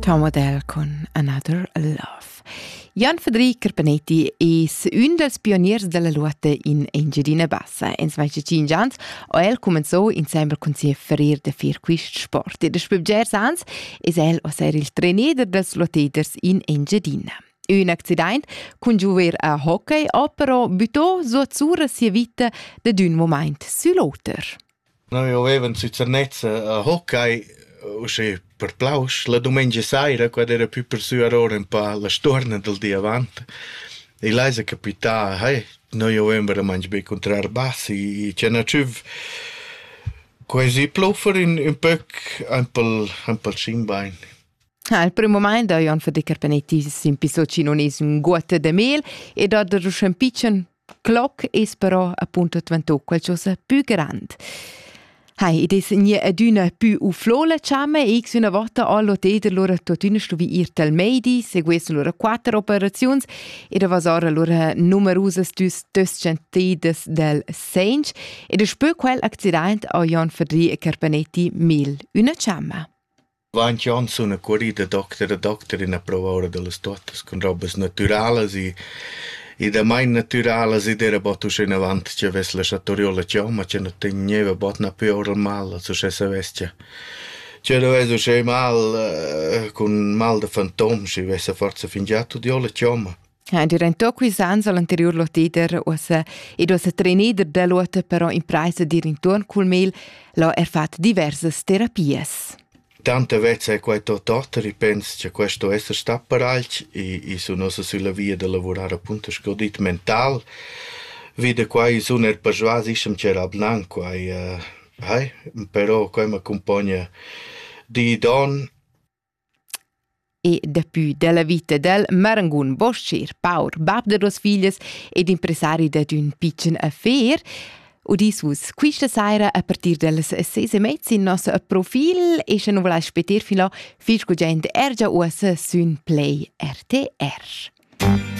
Tom Odell con Another Love. Jan Federic Carpenetti es un dels pioniers della luota in Engiadina Bassa. En 25 ans el comenzò insieme con sia ferir de fir quist sport. E después gers ans es el osser il trainer dels loteders in Engiadina. Un accident con giuver a hockey, però butò zuazzura sia vita da d'un moment su l'oter. Noi avevamo su Cernezza a hockey, usce per plaus, la domenica sera, quando era più per su errore un po' la storna del dia avanti. E lei si capita, noi avevamo mangi bei contrar bassi, e c'è una ciuv quasi plofer un po' scinbein. Al primo momento Jan Federic Carpenetti si pisò cinonis un gota de mel e da un piccin cloc es però appunto diventò qualcosa più grande. Ed es nie aduna più uflola ciama e una volta allo teder loro totuna stuvi irtel meidi, seguessi loro 4 operazioni e da vasora loro numerosas centides del Sench e después quel accident a Jan Federic Carpenetti mil una ciama. 20 anni sono corrida doctor in approvare delle stotas con robes naturales e da mai naturales e dera botu in avanti che ves la chatoriola chioma che non teneva bot na più mal so che se vestia che doveva che mal con mal de fantom si vesse forza fingiato di ola chioma. Durante questi anni l'anterior loteder ed ossa trainer da lotta però in preisa di rintorno col mel l'ha fatto diverse terapie. Tante volte è tutto, ripenso che questo essere sta per altri e sono sulla via di lavorare appunto scodit mental. Vede qua sono per svasi sem c'era blanco però qua mi accompagna di don. E da più della vita del Marangun Boscher, Paur, bab de dos figlias ed impresari da d'un piccin affair. Udissus, questa sera a partir delle 6:30 in nostro profil e se non volete aspettare fino a fisco gente ergia ussa sun Play RTR.